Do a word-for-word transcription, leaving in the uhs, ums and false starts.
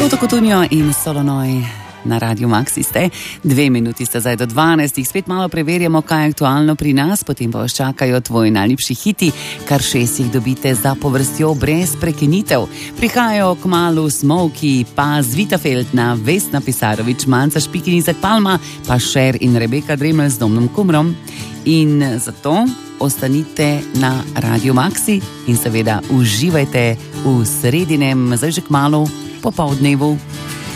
Toto Cotugno in Solonoj na Radio Maxi ste. Dve minuti sta zdaj do dvanajstih. Spet malo preverjamo, kaj je aktualno pri nas, potem pa vas čakajo tvoji najljubši hiti, kar šest jih dobite za povrstjo brez prekinitev. Prihajajo kmalu Smokey, pa Zvita Feltna, Vesna Pisarovič, Manca Špikin, Izak Palma, pa Šer in Rebeka Dremel z Domnom Kumrom. In zato ostanite na Radio Maxi in seveda uživajte v sredinem, zdaj že kmalu popoldnevu.